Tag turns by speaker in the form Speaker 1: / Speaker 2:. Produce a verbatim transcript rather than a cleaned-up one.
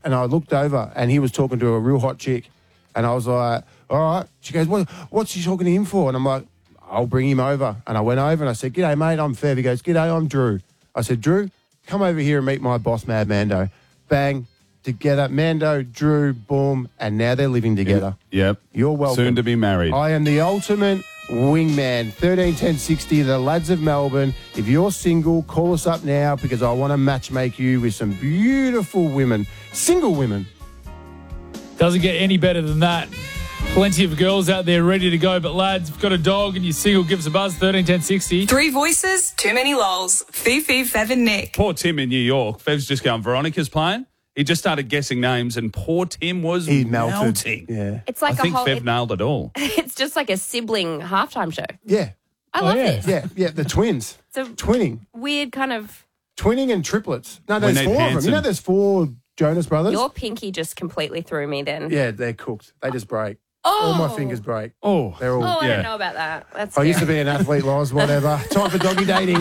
Speaker 1: and I looked over, and he was talking to a real hot chick. And I was like, all right. She goes, what, what's she talking to him for? And I'm like, I'll bring him over. And I went over and I said, g'day, mate, I'm Fev. He goes, g'day, I'm Drew. I said, Drew, come over here and meet my boss, Mad Mando. Bang, together. Mando, Drew, boom, and now they're living together.
Speaker 2: Yep.
Speaker 1: You're welcome.
Speaker 2: Soon to be married.
Speaker 1: I am the ultimate wingman. thirteen ten sixty, the lads of Melbourne. If you're single, call us up now because I want to matchmake you with some beautiful women. Single women.
Speaker 3: Doesn't get any better than that. Plenty of girls out there ready to go, but lads, if you've got a dog and you're single, give us a buzz, thirteen ten sixty.
Speaker 4: Three voices, too many lols. Fifi, Fev and Nick.
Speaker 2: Poor Tim in New York. Fev's just going, Veronica's playing. He just started guessing names and poor Tim was
Speaker 1: He melted.
Speaker 2: melting.
Speaker 1: Yeah.
Speaker 5: It's like
Speaker 2: I
Speaker 5: a
Speaker 2: think
Speaker 5: whole.
Speaker 2: Fev
Speaker 5: it-
Speaker 2: nailed it all.
Speaker 5: it's just like a sibling halftime show.
Speaker 1: Yeah.
Speaker 5: I love
Speaker 3: yeah.
Speaker 5: this.
Speaker 1: Yeah. Yeah. The twins.
Speaker 5: It's a
Speaker 1: Twinning.
Speaker 5: weird kind of.
Speaker 1: Twinning and triplets. No,
Speaker 2: We
Speaker 1: there's
Speaker 2: need
Speaker 1: four of them.
Speaker 2: Hanson.
Speaker 1: You know there's four Jonas brothers?
Speaker 5: Your pinky just completely threw me then.
Speaker 1: Yeah, they're cooked. They just break.
Speaker 5: Oh.
Speaker 1: All my fingers break.
Speaker 2: Oh.
Speaker 1: They're all.
Speaker 5: Oh, I
Speaker 2: Yeah.
Speaker 5: don't know about that. That's
Speaker 1: I used to
Speaker 5: scary.
Speaker 1: be an athlete, Loz, whatever. Time for doggy dating.